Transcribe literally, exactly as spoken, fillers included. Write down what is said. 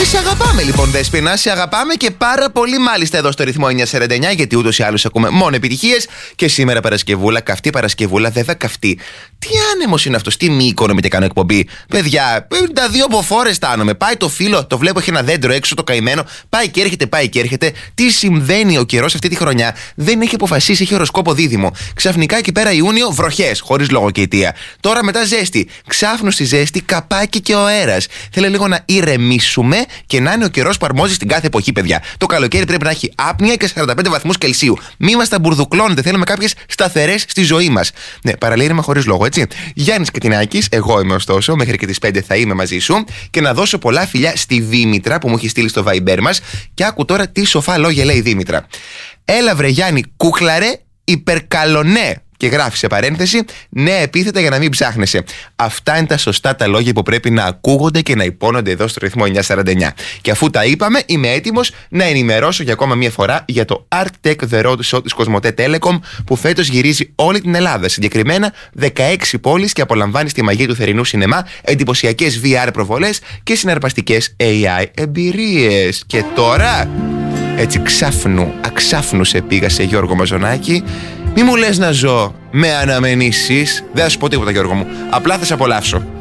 σε αγαπάμε λοιπόν, Δέσποινα. Σε αγαπάμε και πάρα πολύ, μάλιστα, εδώ στο ρυθμό εννιακόσια σαράντα εννιά, γιατί ούτως ή άλλως ακούμε μόνο επιτυχίες. Και σήμερα Παρασκευούλα, καυτή Παρασκευούλα, βέβαια καυτή. Τι άνεμος είναι αυτός, τι μη οικονομείται κάνω εκπομπή. Παιδιά, τα δύο μποφόρ αισθάνομαι. Πάει το φύλλο, το βλέπω, έχει ένα δέντρο έξω, το καημένο. Πάει και έρχεται, πάει και έρχεται. Τι συμβαίνει ο καιρός αυτή τη χρονιά? Δεν έχει αποφασίσει, έχει οροσκόπο δίδυμο. Ξαφνικά εκεί πέρα Ιούνιο, βροχές, χωρίς λόγο και αιτία. Τώρα μετά ζέστη. Ξάφνου στη ζέστη, καπάκι και ο αέρας. Θέλει λίγο να ηρεμήσουμε και να είναι ο καιρός που αρμόζει στην κάθε εποχή, παιδιά. Το καλοκαίρι πρέπει να έχει άπνοια και σαράντα πέντε βαθμούς Κελσίου. Μη μας τα μπουρδουκλώνετε, θέλουμε κάποιες σταθερές στη ζωή μας. Ναι, παραλήρημα χωρίς λόγο, έτσι. Γιάννης Κατινάκης, εγώ είμαι ωστόσο, μέχρι και τις πέντε θα είμαι μαζί σου. Και να δώσω πολλά φιλιά στη Δήμητρα που μου έχει στείλει στο Viber μας. Και άκου τώρα τι σοφά λόγια λέει η Δήμητρα. Έλα βρε Γιάννη, κούκλαρε, υπερκαλονέ. Και γράφει σε παρένθεση νέα επίθετα για να μην ψάχνεσαι. Αυτά είναι τα σωστά τα λόγια που πρέπει να ακούγονται και να υπόνονται εδώ στο ρυθμό εννιακόσια σαράντα εννιά. Και αφού τα είπαμε, είμαι έτοιμος να ενημερώσω για ακόμα μία φορά για το Arctic The Road Show της Κοσμοτέ Telecom, που φέτος γυρίζει όλη την Ελλάδα. Συγκεκριμένα δεκαέξι πόλεις και απολαμβάνει τη μαγεία του θερινού σινεμά, εντυπωσιακές βι αρ προβολές και συναρπαστικές έι άι εμπειρίες. Και τώρα, έτσι ξάφνου, αξάφνου σε πήγα σε Γιώργο Μαζονάκη. Μη μου λες να ζω με αναμενήσεις. Δεν θα σου πω τίποτα, Γιώργο μου. Απλά θα σε απολαύσω.